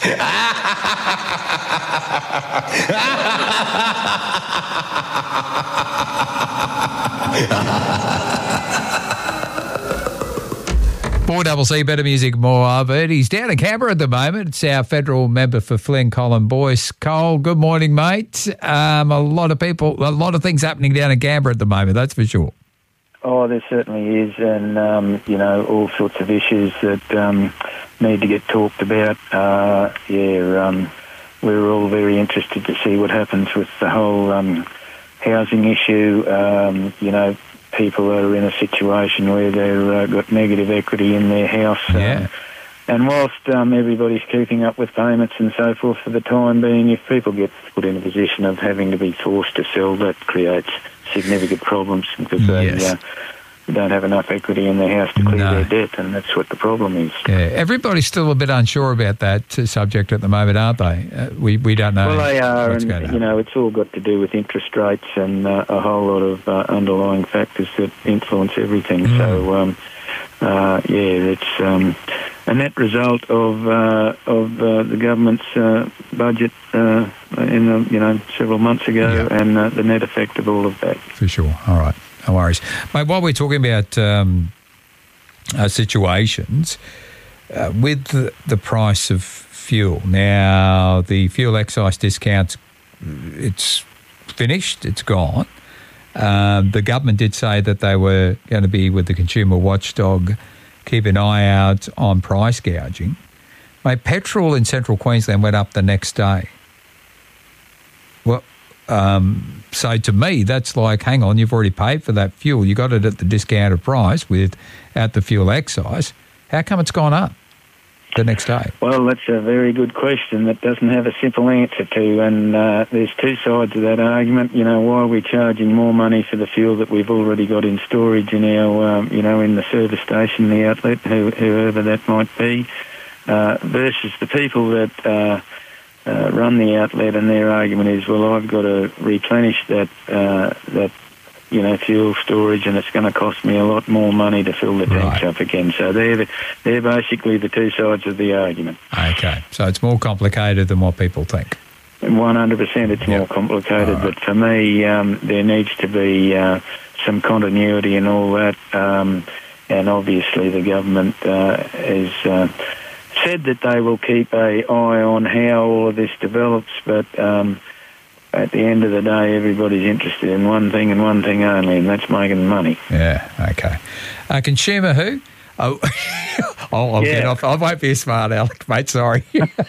Four double C, better music, more of it. He's down in Canberra at the moment. It's our federal member for Flynn, Colin Boyce. Cole, good morning, mate. A lot of things happening down in Canberra at the moment, that's for sure. Oh, there certainly is, and, all sorts of issues that need to get talked about. We're all very interested to see what happens with the whole housing issue. People are in a situation where they've got negative equity in their house. Yeah. And whilst everybody's keeping up with payments and so forth for the time being, if people get put in a position of having to be forced to sell, that creates significant problems because they don't have enough equity in their house to clear their debt, and that's what the problem is. Yeah, everybody's still a bit unsure about that subject at the moment, aren't they? We don't know. Well, they are, what's going to happen. It's all got to do with interest rates and a whole lot of underlying factors that influence everything. So, it's a net result of the government's budget several months ago, and the net effect of all of that. For sure. All right. No worries. Mate, while we're talking about situations, with the price of fuel, now the fuel excise discounts, it's finished, it's gone. The government did say that they were going to be with the consumer watchdog, keep an eye out on price gouging. Mate, petrol in central Queensland went up the next day. Well, so to me, that's like, hang on, you've already paid for that fuel. You got it at the discounted price without the fuel excise. How come it's gone up the next day? Well, that's a very good question that doesn't have a simple answer to, and there's two sides of that argument. Why are we charging more money for the fuel that we've already got in storage in our, in the service station, the outlet, whoever that might be, versus the people that run the outlet, and their argument is, well, I've got to replenish that fuel storage, and it's going to cost me a lot more money to fill the tanks up again. So they're basically the two sides of the argument. Okay, so it's more complicated than what people think. 100% it's more complicated, but for me, there needs to be some continuity and all that, and obviously the government is said that they will keep an eye on how all of this develops, but at the end of the day, everybody's interested in one thing and one thing only, and that's making money. Yeah, okay. Consumer who? Oh, I'll get off. I won't be a smart aleck, mate, sorry.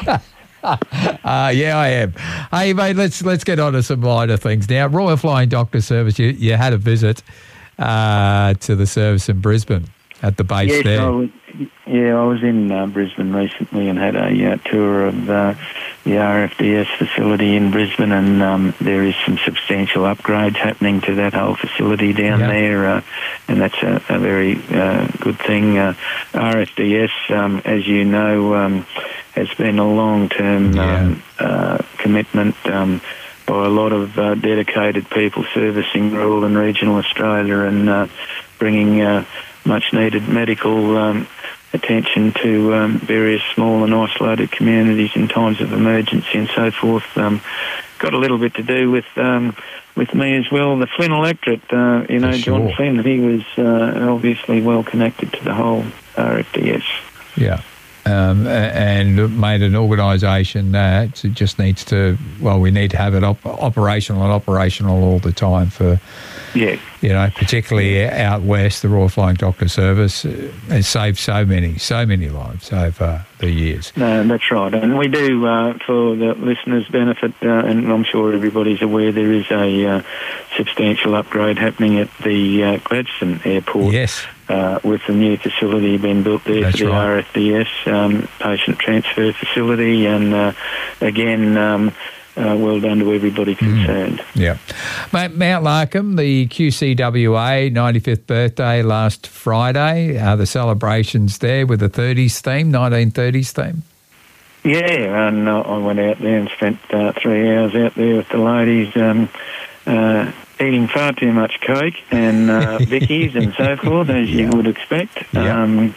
I am. Hey, mate, let's get on to some lighter things now. Royal Flying Doctor Service, you had a visit to the service in Brisbane at the base there. I was in Brisbane recently and had a tour of the RFDS facility in Brisbane, and there is some substantial upgrades happening to that whole facility down there, and that's a very good thing. RFDS, as you know, has been a long-term commitment by a lot of dedicated people servicing rural and regional Australia, and bringing much-needed medical attention to various small and isolated communities in times of emergency and so forth. Got a little bit to do with me as well. The Flynn electorate, John Flynn, he was obviously well connected to the whole RFDS. Yeah. And made an organisation that just needs to, we need to have it operational all the time for, particularly out west, the Royal Flying Doctor Service has saved so many lives over the years. No, that's right. And we do, for the listeners' benefit, and I'm sure everybody's aware, there is a substantial upgrade happening at the Gladstone Airport. Yes. With the new facility being built there for the RFDS patient transfer facility, and again, well done to everybody concerned. Yeah. Mate, Mount Larkham, the QCWA 95th birthday last Friday, the celebrations there with the 1930s theme. Yeah, and I went out there and spent 3 hours out there with the ladies, eating far too much cake and Vickies and so forth, as you would expect.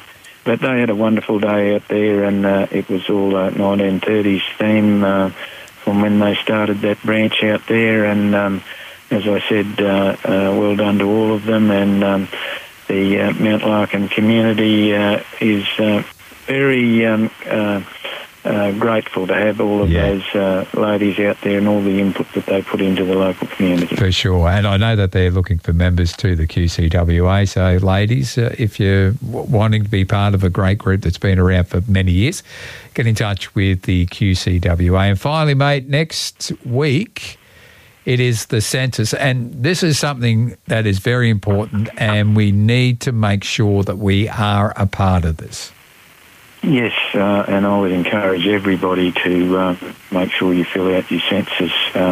But they had a wonderful day out there, and it was all 1930s theme from when they started that branch out there. And as I said, well done to all of them. And the Mount Larkin community is very grateful to have all of those ladies out there and all the input that they put into the local community. For sure. And I know that they're looking for members to the QCWA. So, ladies, if you're wanting to be part of a great group that's been around for many years, get in touch with the QCWA. And finally, mate, next week it is the census. And this is something that is very important, and we need to make sure that we are a part of this. Yes, and I would encourage everybody to make sure you fill out your census,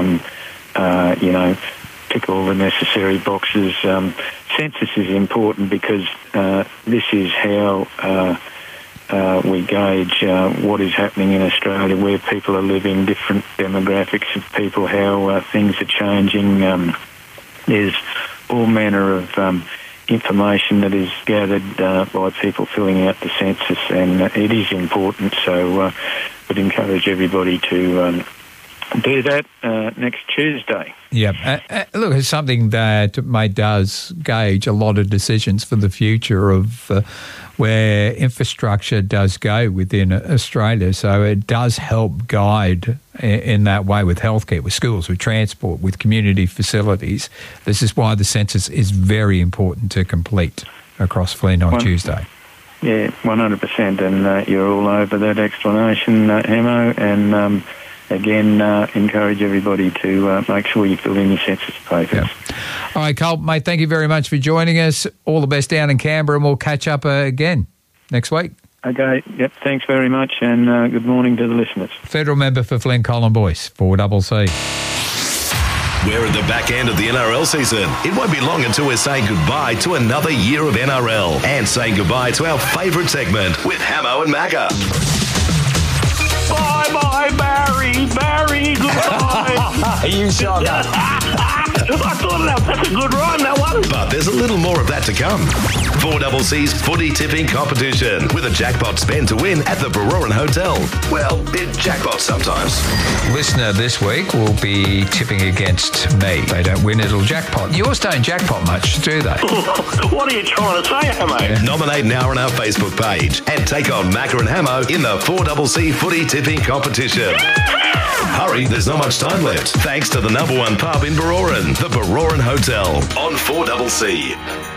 tick all the necessary boxes. Census is important because this is how we gauge what is happening in Australia, where people are living, different demographics of people, how things are changing. There's all manner of information that is gathered by people filling out the census, and it is important. So I would encourage everybody to do that next Tuesday. Yeah, look, it's something that does gauge a lot of decisions for the future of where infrastructure does go within Australia. So it does help guide in that way with healthcare, with schools, with transport, with community facilities. This is why the census is very important to complete across Flynn on Tuesday. Yeah, 100%. And you're all over that explanation, Hamo. And again, encourage everybody to make sure you fill in your census papers. Yeah. All right, Colt, mate, thank you very much for joining us. All the best down in Canberra, and we'll catch up again next week. Okay, yep, thanks very much, and good morning to the listeners. Federal member for Flynn, Colin Boyce, 4CC. We're at the back end of the NRL season. It won't be long until we're saying goodbye to another year of NRL and saying goodbye to our favourite segment with Hamo and Macca. Bye-bye, Barry, goodbye. You shot I thought that's a good rhyme, that one. But there's a little more of that to come. 4CC's footy tipping competition with a jackpot spend to win at the Baroran Hotel. Well, it jackpots sometimes. Listener this week will be tipping against me. They don't win, it'll jackpot. Yours don't jackpot much, do they? What are you trying to say, Hamo? Yeah. Nominate now on our Facebook page and take on Macca and Hamo in the 4CC footy tipping competition. Hurry, there's not much time left. Thanks to the #1 pub in Baroran, the Baroran Hotel on 4CC.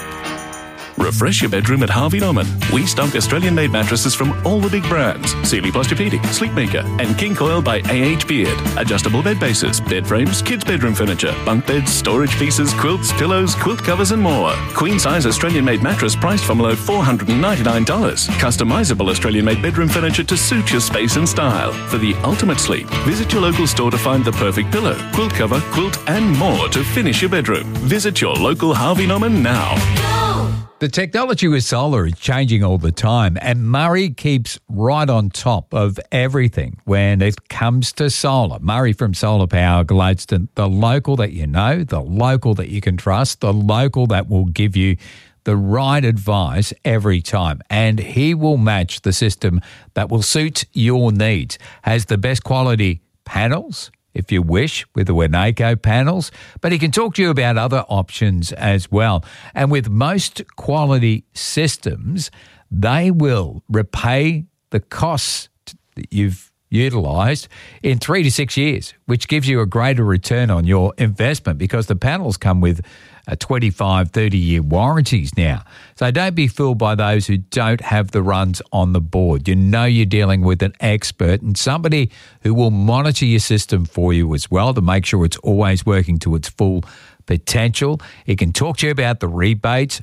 Refresh your bedroom at Harvey Norman. We stock Australian-made mattresses from all the big brands: Sealy Posturepedic, Sleepmaker, and King Coil by A.H. Beard. Adjustable bed bases, bed frames, kids' bedroom furniture, bunk beds, storage pieces, quilts, pillows, quilt covers, and more. Queen-size Australian-made mattress priced from below $499. Customizable Australian-made bedroom furniture to suit your space and style. For the ultimate sleep, visit your local store to find the perfect pillow, quilt cover, quilt, and more to finish your bedroom. Visit your local Harvey Norman now. The technology with solar is changing all the time, and Murray keeps right on top of everything when it comes to solar. Murray from Solar Power Gladstone, the local that you know, the local that you can trust, the local that will give you the right advice every time, and he will match the system that will suit your needs. Has the best quality panels, if you wish, with the Winnaco panels, but he can talk to you about other options as well. And with most quality systems, they will repay the costs that you've utilised in 3 to 6 years, which gives you a greater return on your investment because the panels come with a 25, 30-year warranties now. So don't be fooled by those who don't have the runs on the board. You know you're dealing with an expert and somebody who will monitor your system for you as well to make sure it's always working to its full potential. He can talk to you about the rebates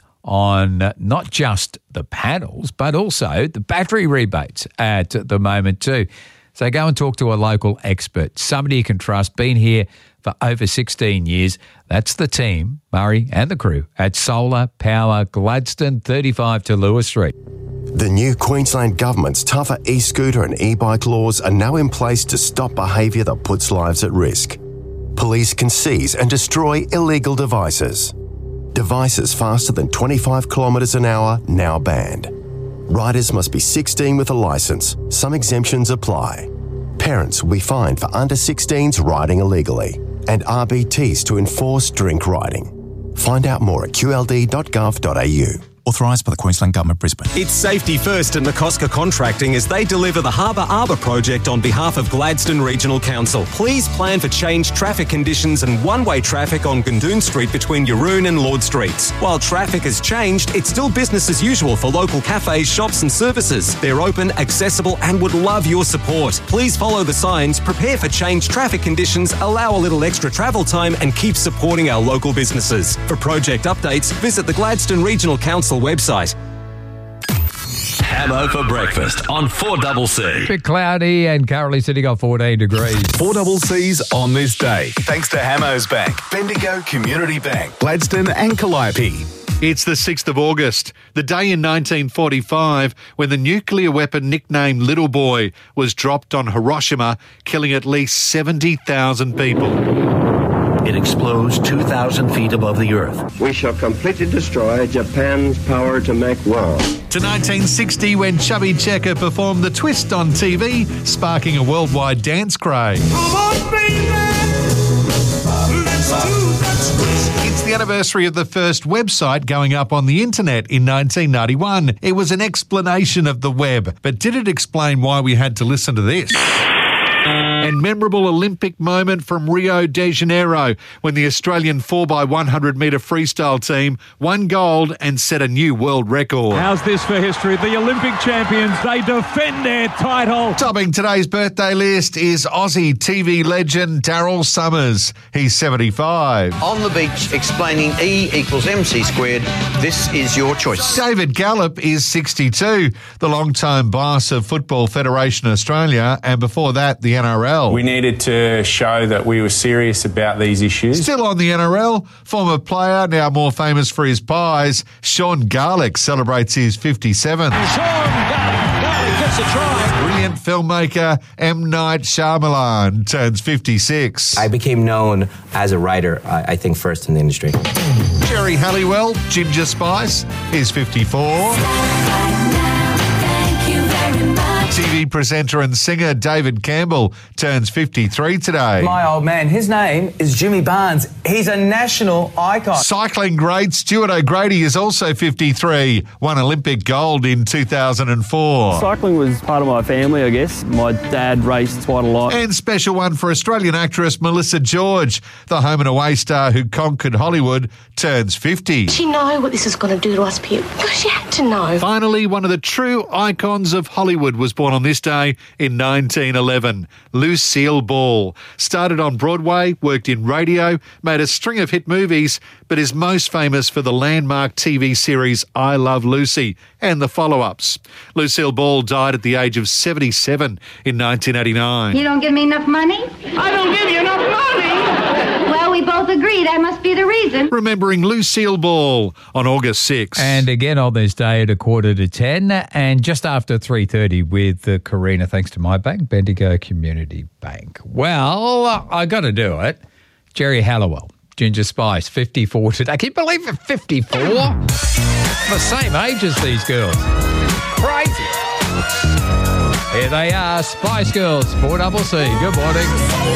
on not just the panels, but also the battery rebates at the moment too. So go and talk to a local expert, somebody you can trust, been here for over 16 years. That's the team, Murray and the crew, at Solar Power Gladstone, 35 to Lewis Street. The new Queensland Government's tougher e-scooter and e-bike laws are now in place to stop behaviour that puts lives at risk. Police can seize and destroy illegal devices. Devices faster than 25 kilometres an hour now banned. Riders must be 16 with a licence. Some exemptions apply. Parents will be fined for under 16s riding illegally, and RBTs to enforce drink riding. Find out more at qld.gov.au. Authorised by the Queensland Government, Brisbane. It's safety first in McCosker Contracting as they deliver the Harbour Arbour project on behalf of Gladstone Regional Council. Please plan for changed traffic conditions and one-way traffic on Gundoon Street between Yaroon and Lord Streets. While traffic has changed, it's still business as usual for local cafes, shops and services. They're open, accessible and would love your support. Please follow the signs, prepare for changed traffic conditions, allow a little extra travel time and keep supporting our local businesses. For project updates, visit the Gladstone Regional Council website. Hamo for breakfast on 4CC. Bit cloudy and currently sitting on 14 degrees. 4CC's on this day. Thanks to Hamo's Bank, Bendigo Community Bank, Gladstone and Calliope. It's the 6th of August, the day in 1945 when the nuclear weapon nicknamed Little Boy was dropped on Hiroshima, killing at least 70,000 people. It explodes 2,000 feet above the Earth. We shall completely destroy Japan's power to make war. To 1960 when Chubby Checker performed The Twist on TV, sparking a worldwide dance craze. Come on, baby, let's do that twist. It's the anniversary of the first website going up on the internet in 1991. It was an explanation of the web, but did it explain why we had to listen to this? And memorable Olympic moment from Rio de Janeiro when the Australian 4x100 metre freestyle team won gold and set a new world record. How's this for history? The Olympic champions, they defend their title. Topping today's birthday list is Aussie TV legend Daryl Summers. He's 75. On the beach explaining E equals MC squared, this is your choice. David Gallop is 62, the long-time boss of Football Federation Australia, and before that, the NRL. We needed to show that we were serious about these issues. Still on the NRL, former player, now more famous for his pies, Sean Garlick celebrates his 57th. Garlick gets a try. Brilliant filmmaker M. Night Shyamalan turns 56. I became known as a writer, I think, first in the industry. Jerry Halliwell, Ginger Spice, is 54. TV presenter and singer David Campbell turns 53 today. My old man, his name is Jimmy Barnes. He's a national icon. Cycling great Stuart O'Grady is also 53, won Olympic gold in 2004. Cycling was part of my family, I guess. My dad raced quite a lot. And special one for Australian actress Melissa George, the home and away star who conquered Hollywood, turns 50. Did she know what this was going to do to us, Pip? She had to know. Finally, one of the true icons of Hollywood was born on this day in 1911. Lucille Ball started on Broadway, worked in radio, made a string of hit movies, but is most famous for the landmark TV series I Love Lucy and the follow-ups. Lucille Ball died at the age of 77 in 1989. You don't give me enough money? I don't give you enough money! Well, we both agree that must be the reason. Remembering Lucille Ball on August 6th. And again on this day at 9:45 and just after 3:30 with Karina, thanks to my bank, Bendigo Community Bank. Well, I got to do it. Jerry Halliwell, Ginger Spice, 54 today. Can you believe it? 54? The same age as these girls. Crazy. Here they are, Spice Girls, 4CC. Good morning.